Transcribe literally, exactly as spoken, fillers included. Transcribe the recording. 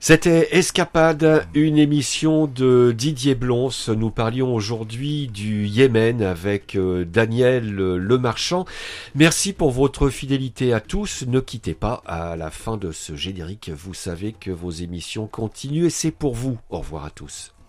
C'était Escapade, une émission de Didier Blons. Nous parlions aujourd'hui du Yémen avec Daniel Lemarchand. Merci pour votre fidélité à tous. Ne quittez pas à la fin de ce générique. Vous savez que vos émissions continuent et c'est pour vous. Au revoir à tous.